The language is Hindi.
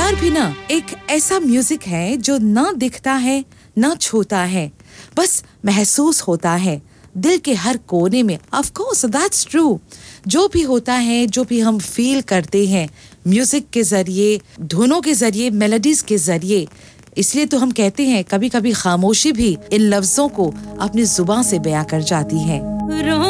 प्यार भी ना एक ऐसा म्यूजिक है जो ना दिखता है ना छूता है, बस महसूस होता है दिल के हर कोने में। Of course that's true. जो भी होता है, जो भी हम फील करते हैं म्यूजिक के जरिए, धुनों के जरिए, मेलोडीज के जरिए, इसलिए तो हम कहते हैं कभी-कभी खामोशी भी इन लफ्जों को अपनी जुबान से बयां कर जाती है।